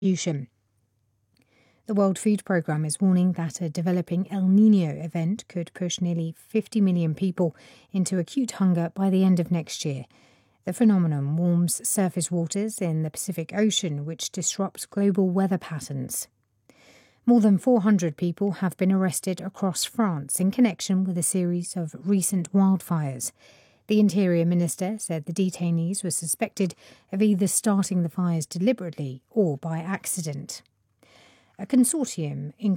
distribution. The World Food Programme is warning that a developing El Niño event could push nearly 50 million people into acute hunger by the end of next year. The phenomenon warms surface waters in the Pacific Ocean, which disrupts global weather patterns. More than 400 people have been arrested across France in connection with a series of recent wildfires. The Interior Minister said the detainees were suspected of either starting the fires deliberately or by accident. A consortium